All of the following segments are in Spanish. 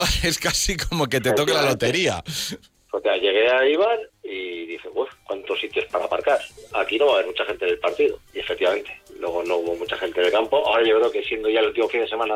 Es casi como que te toque la lotería. Porque llegué a Eibar y dije, ¿cuántos sitios para aparcar? Aquí no va a haber mucha gente en el partido. Y efectivamente, luego no hubo mucha gente en el campo. Ahora yo creo que siendo ya el último fin de semana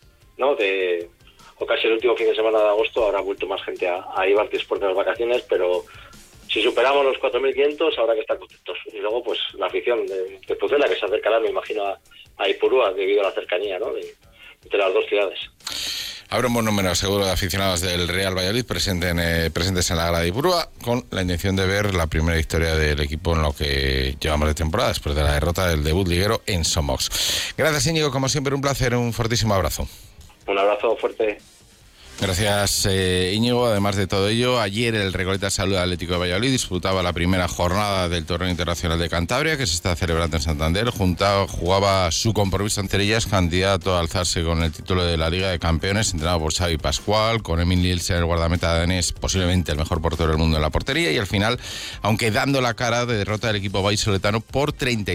o casi el último fin de semana de agosto, habrá vuelto más gente a Eibar después de las vacaciones, pero si superamos los 4.500 habrá que estar contentos. Y luego pues la afición de Pucela, que se acercará, me imagino, a Ipurúa debido a la cercanía, ¿no?, de las dos ciudades. Habrá un buen número, seguro, de aficionados del Real Valladolid presentes en la grada de Ipurúa, con la intención de ver la primera victoria del equipo en lo que llevamos de temporada, después de la derrota del debut liguero en Somox. Gracias, Íñigo, como siempre, un placer, un fortísimo abrazo. Un abrazo fuerte. Gracias, Íñigo. Además de todo ello, ayer el Recoleta Salud Atlético de Valladolid disputaba la primera jornada del Torneo Internacional de Cantabria, que se está celebrando en Santander. Jugaba su compromiso ante ellas, candidato a alzarse con el título de la Liga de Campeones, entrenado por Xavi Pascual, con Emil Nielsen, el guardameta danés, posiblemente el mejor portero del mundo en la portería, y al final, aunque dando la cara, de derrota del equipo vallisoletano por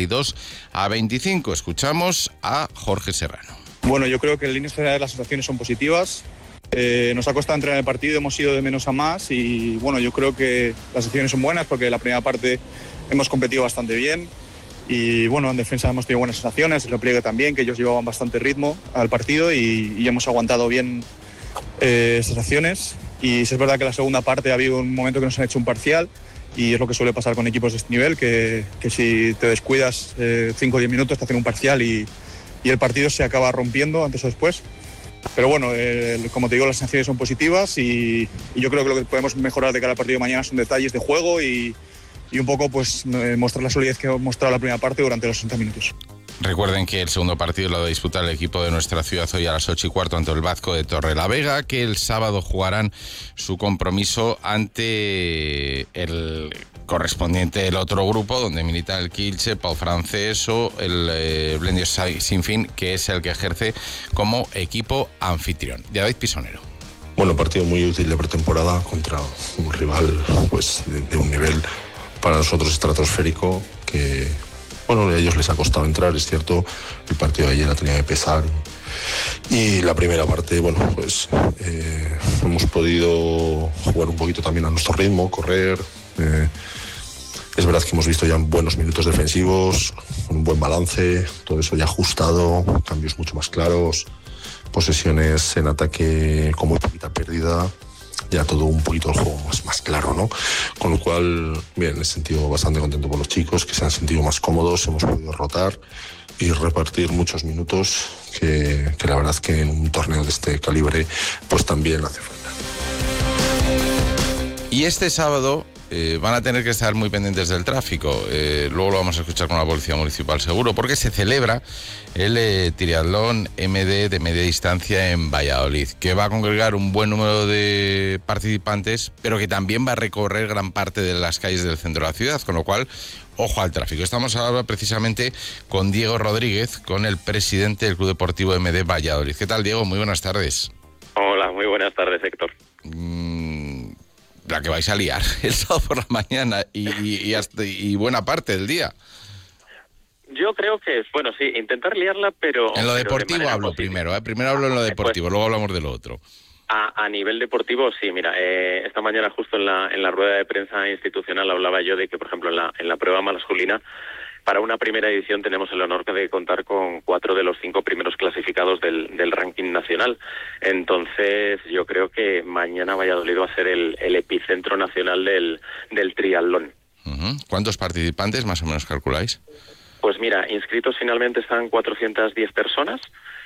32-25. Escuchamos a Jorge Serrano. Bueno, yo creo que en líneas generales las sensaciones son positivas. Nos ha costado entrenar el partido, hemos ido de menos a más y bueno, yo creo que las sensaciones son buenas porque la primera parte hemos competido bastante bien y bueno, en defensa hemos tenido buenas sensaciones, el repliegue también, que ellos llevaban bastante ritmo al partido y hemos aguantado bien estas acciones. Y si es verdad que en la segunda parte ha habido un momento que nos han hecho un parcial y es lo que suele pasar con equipos de este nivel, que si te descuidas 5 o 10 minutos te hacen un parcial y el partido se acaba rompiendo antes o después. Pero bueno, como te digo, las sensaciones son positivas y yo creo que lo que podemos mejorar de cara al partido de mañana son detalles de juego y un poco pues mostrar la solidez que hemos mostrado la primera parte durante los 60 minutos. Recuerden que el segundo partido lo va a disputar el equipo de nuestra ciudad hoy a las 8:15 ante el Vasco de Torrelavega, que el sábado jugarán su compromiso ante el correspondiente del otro grupo, donde milita el Kielce, Pau Francés o el Blendio Sinfín, que es el que ejerce como equipo anfitrión. David Pisonero. Bueno, partido muy útil de pretemporada contra un rival pues de un nivel para nosotros estratosférico que... Bueno, a ellos les ha costado entrar, es cierto, el partido de ayer ha tenido que pesar y la primera parte, bueno, pues hemos podido jugar un poquito también a nuestro ritmo, correr. Es verdad que hemos visto ya buenos minutos defensivos, un buen balance, todo eso ya ajustado, cambios mucho más claros, posesiones en ataque con muy poquita pérdida. Ya todo un poquito el juego más claro, ¿no? Con lo cual, bien, he sentido bastante contento por los chicos, que se han sentido más cómodos, hemos podido rotar y repartir muchos minutos, que la verdad es que en un torneo de este calibre, pues también hace falta. Y este sábado van a tener que estar muy pendientes del tráfico. Luego lo vamos a escuchar con la Policía Municipal seguro, porque se celebra el triatlón MD de media distancia en Valladolid, que va a congregar un buen número de participantes, pero que también va a recorrer gran parte de las calles del centro de la ciudad, con lo cual, ojo al tráfico. Estamos ahora precisamente con Diego Rodríguez, con el presidente del Club Deportivo MD Valladolid. ¿Qué tal, Diego? Muy buenas tardes. Hola, muy buenas tardes, Héctor. La que vais a liar el sábado por la mañana y buena parte del día. Yo creo que es, bueno, sí, intentar liarla, pero... En lo pero deportivo hablo primero, Primero hablo en lo deportivo, luego hablamos de lo otro. A nivel deportivo, sí, mira, esta mañana justo en la rueda de prensa institucional hablaba yo de que, por ejemplo, en la prueba masculina, para una primera edición tenemos el honor de contar con 4 de los 5 primeros clasificados del ranking nacional. Entonces, yo creo que mañana Valladolid va a ser el epicentro nacional del triatlón. Uh-huh. ¿Cuántos participantes más o menos calculáis? Pues mira, inscritos finalmente están 410 personas.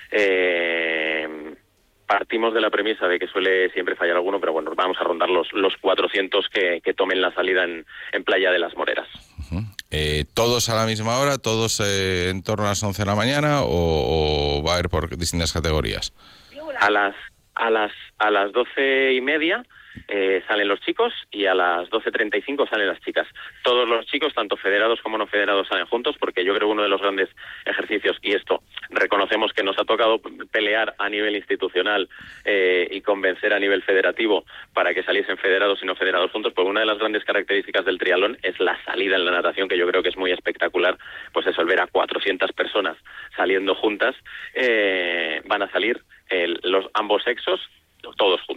Partimos de la premisa de que suele siempre fallar alguno, pero bueno, vamos a rondar los 400 que tomen la salida en Playa de las Moreras. Uh-huh. ¿Todos a la misma hora? ¿Todos en torno a las 11 de la mañana? ¿O va a haber por distintas categorías? A las 12:30 salen los chicos y a las 12:35 salen las chicas. Todos los chicos, tanto federados como no federados, salen juntos, porque yo creo que uno de los grandes ejercicios, y esto reconocemos que nos ha tocado pelear a nivel institucional y convencer a nivel federativo para que saliesen federados y no federados juntos, pues una de las grandes características del triatlón es la salida en la natación, que yo creo que es muy espectacular. Pues eso, el ver a 400 personas saliendo juntas, van a salir ambos sexos, todos juntos.